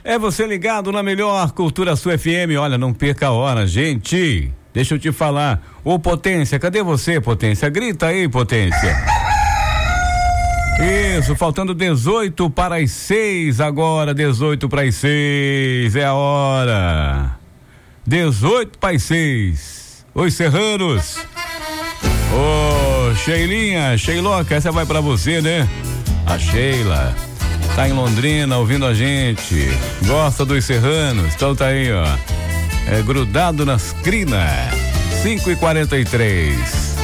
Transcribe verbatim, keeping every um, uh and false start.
É você ligado na melhor Cultura Sul F M. Olha, não perca a hora, gente. Deixa eu te falar. Ô, Potência, cadê você, Potência? Grita aí, Potência. Isso, faltando dezoito para as seis agora, dezoito para as seis, é a hora. dezoito para as seis. Oi, Serranos. Ô, Sheilinha, Sheiloca, essa vai pra você, né? A Sheila tá em Londrina ouvindo a gente, gosta dos Serranos, então tá aí, ó, é grudado nas crinas. Cinco e quarenta e três.